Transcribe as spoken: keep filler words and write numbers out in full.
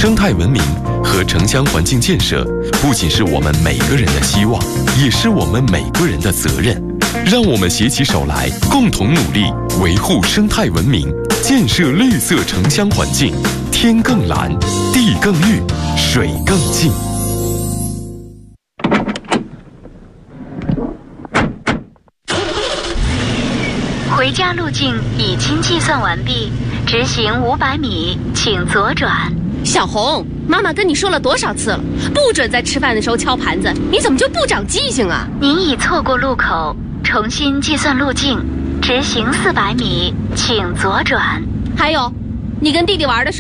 生态文明和城乡环境建设不仅是我们每个人的希望，也是我们每个人的责任。让我们携起手来，共同努力，维护生态文明，建设绿色城乡环境，天更蓝，地更绿，水更净。 回家路径已经计算完毕，直行五百米，请左转。 小红，妈妈跟你说了多少次了，不准在吃饭的时候敲盘子，你怎么就不长记性啊？ 您已错过路口，重新计算路径，直行四百米，请左转。 还有，你跟弟弟玩的时候